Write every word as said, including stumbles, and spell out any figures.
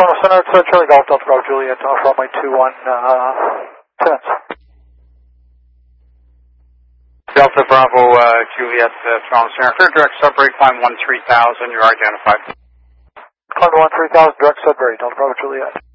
Toronto Center, it's uh, Charlie Golf, Delta Bravo Juliet, off runway two one, uh, ten. Delta Bravo uh, Juliet, uh, Toronto Center, clear direct Sudbury, climb one three thousand, you're identified. Climb one three thousand, direct Sudbury, Delta Bravo Juliet.